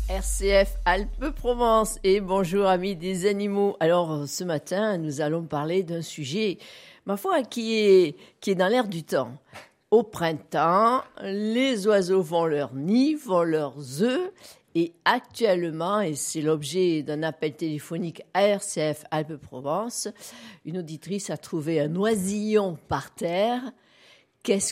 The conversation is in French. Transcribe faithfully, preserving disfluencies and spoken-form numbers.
R C F Alpes-Provence et bonjour amis des animaux. Alors ce matin, nous allons parler d'un sujet, ma foi, qui est, qui est dans l'air du temps. Au printemps, les oiseaux font leur nid, font leurs œufs et actuellement, et c'est l'objet d'un appel téléphonique à R C F Alpes-Provence, une auditrice a trouvé un oisillon par terre. Qu'est-ce